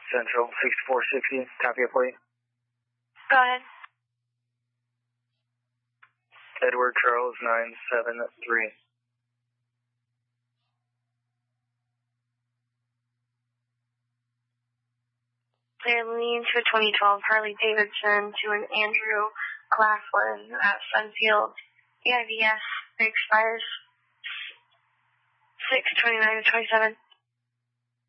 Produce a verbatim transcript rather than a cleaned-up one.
Central, sixty-four sixty, copy it for you. Go ahead. Edward Charles nine seven three. Clear lean to a twenty twelve Harley Davidson to an Andrew Claflin at Sunfield. E I V S expires six twenty-nine to twenty-seven.